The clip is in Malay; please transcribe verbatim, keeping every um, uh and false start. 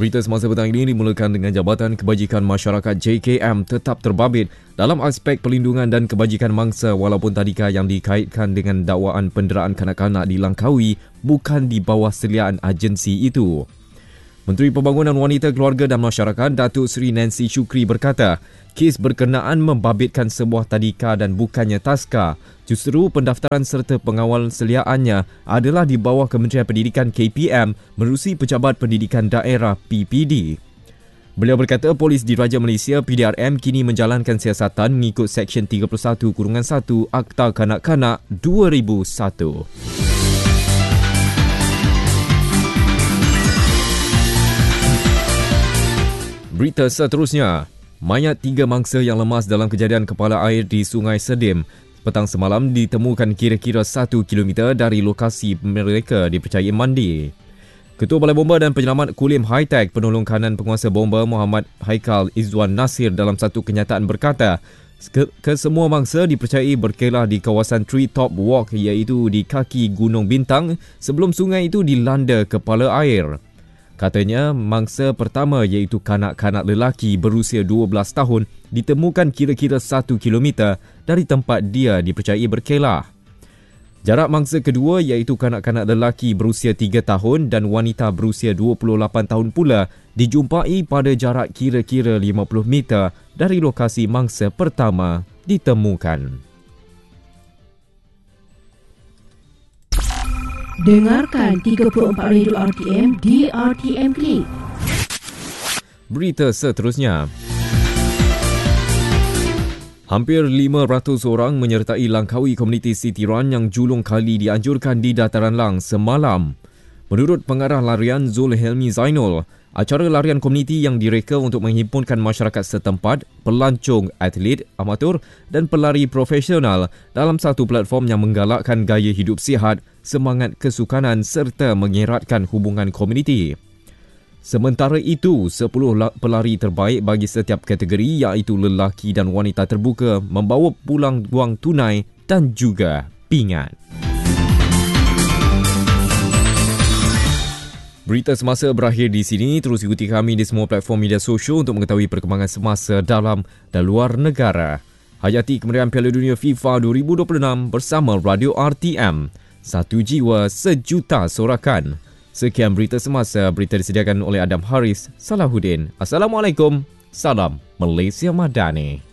Berita semasa petang ini dimulakan dengan Jabatan Kebajikan Masyarakat J K M tetap terbabit dalam aspek perlindungan dan kebajikan mangsa walaupun tadika yang dikaitkan dengan dakwaan penderaan kanak-kanak di Langkawi bukan di bawah seliaan agensi itu. Menteri Pembangunan Wanita, Keluarga dan Masyarakat Datuk Seri Nancy Shukri berkata, kes berkenaan membabitkan sebuah tadika dan bukannya taska. Justru pendaftaran serta pengawal seliaannya adalah di bawah Kementerian Pendidikan K P M menerusi Pejabat Pendidikan Daerah P P D. Beliau berkata Polis Diraja Malaysia P D R M kini menjalankan siasatan mengikut Seksyen tiga puluh satu satu Akta Kanak-Kanak dua ribu satu. Berita seterusnya, mayat tiga mangsa yang lemas dalam kejadian kepala air di Sungai Sedim petang semalam ditemukan kira-kira satu kilometer dari lokasi mereka dipercayai mandi. Ketua Balai Bomba dan Penyelamat Kulim High-Tech Penolong Kanan Penguasa Bomba Muhammad Haikal Izzuan Nasir dalam satu kenyataan berkata, kesemua mangsa dipercayai berkelah di kawasan Tree Top Walk iaitu di kaki Gunung Bintang sebelum sungai itu dilanda kepala air. Katanya, mangsa pertama iaitu kanak-kanak lelaki berusia dua belas tahun ditemukan kira-kira satu kilometer dari tempat dia dipercayai berkelah. Jarak mangsa kedua iaitu kanak-kanak lelaki berusia tiga tahun dan wanita berusia dua puluh lapan tahun pula dijumpai pada jarak kira-kira lima puluh meter dari lokasi mangsa pertama ditemukan. Dengarkan tiga puluh empat Radio R T M di R T M Klik. Berita seterusnya. Hampir lima ratus orang menyertai Langkawi Community City Run yang julung kali dianjurkan di Dataran Lang semalam. Menurut pengarah larian Zul Helmi Zainul, acara larian komuniti yang direka untuk menghimpunkan masyarakat setempat, pelancong, atlet, amatur dan pelari profesional dalam satu platform yang menggalakkan gaya hidup sihat, semangat kesukanan serta mengeratkan hubungan komuniti. Sementara itu, sepuluh pelari terbaik bagi setiap kategori iaitu lelaki dan wanita terbuka membawa pulang wang tunai dan juga pingat. Berita semasa berakhir di sini. Terus ikuti kami di semua platform media sosial untuk mengetahui perkembangan semasa dalam dan luar negara. Hayati kemeriahan Piala Dunia FIFA dua ribu dua puluh enam bersama Radio R T M. Satu jiwa, sejuta sorakan. Sekian berita semasa. Berita disediakan oleh Adam Haris Salahuddin. Assalamualaikum. Salam Malaysia Madani.